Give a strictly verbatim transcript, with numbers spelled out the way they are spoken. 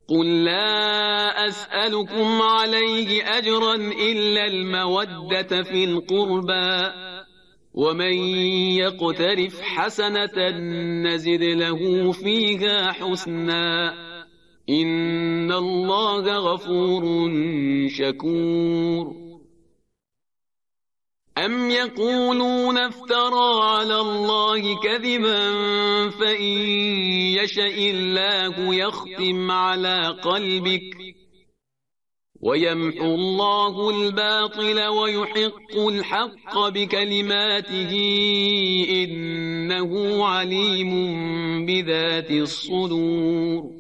قل لا أسألكم عليه أجرا إلا المودة في القربى ومن يقترف حسنة نزد له فيها حسنا إن الله غفور شكور. أم يقولون افترى على الله كذبا فإن يشأ الله يختم على قلبك ويمحو الله الباطل ويحق الحق بكلماته إنه عليم بذات الصدور.